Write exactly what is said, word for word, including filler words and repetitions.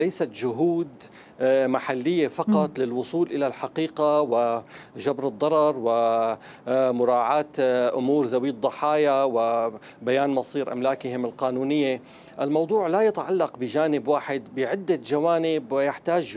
ليست جهود آه، محلية إمم. فقط للوصول إلى الحقيقة وجبر الضرر ومراعاة أمور ذوي الضحايا وبيان مصير أملاكهم القانونية. الموضوع لا يتعلق بجانب واحد، بعدة جوانب، ويحتاج